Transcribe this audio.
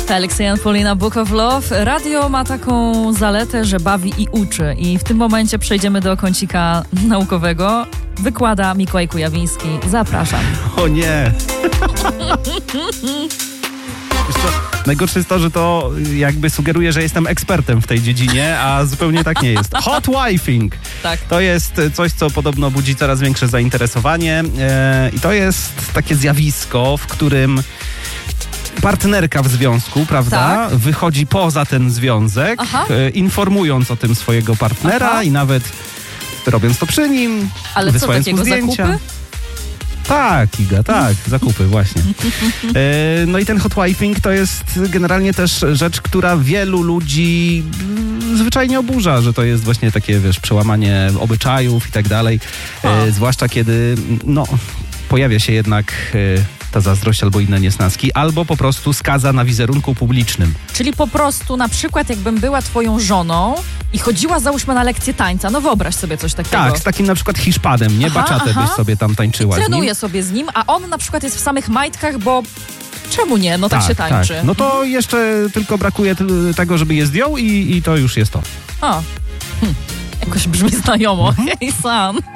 Alexei and Paulina, Book of Love. Radio ma taką zaletę, że bawi i uczy. I w tym momencie przejdziemy do kącika naukowego. Wykłada Mikołaj Kujawiński. Zapraszam. O nie! Najgorsze jest to, że to jakby sugeruje, że jestem ekspertem w tej dziedzinie, a zupełnie tak nie jest. Hot wifing. Tak. To jest coś, co podobno budzi coraz większe zainteresowanie i to jest takie zjawisko, w którym partnerka w związku, prawda, Tak. wychodzi poza ten związek, informując o tym swojego partnera i nawet robiąc to przy nim, ale co wysyłając mu takiego, zdjęcia. zakupy? Tak, Iga, tak, zakupy właśnie. No i ten hot wifing to jest generalnie też rzecz, która wielu ludzi zwyczajnie oburza, że to jest właśnie takie, wiesz, przełamanie obyczajów i tak dalej. Zwłaszcza kiedy, pojawia się jednak ta zazdrość albo inne niesnaski, albo po prostu skaza na wizerunku publicznym. Czyli po prostu na przykład jakbym była twoją żoną i chodziła, załóżmy, na lekcję tańca. No wyobraź sobie coś takiego. Tak, z takim na przykład Hiszpanem, nie? Baczatę byś sobie tam tańczyła. Trenuję sobie z nim, a on na przykład jest w samych majtkach, bo czemu nie? No tak się tańczy. Tak. No to jeszcze tylko brakuje tego, żeby je zdjął i to już jest to. Jakoś brzmi znajomo. Hej, Sam.